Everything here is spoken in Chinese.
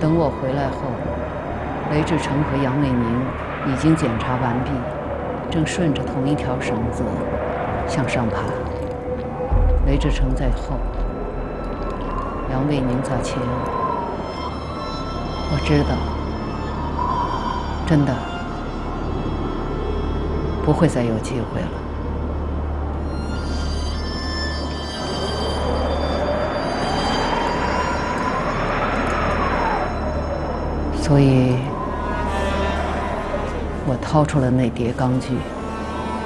等我回来后，雷志成和杨卫宁已经检查完毕，正顺着同一条绳子向上爬。雷志成在后，杨卫宁在前。我知道，真的不会再有机会了。所以，我掏出了那叠钢锯。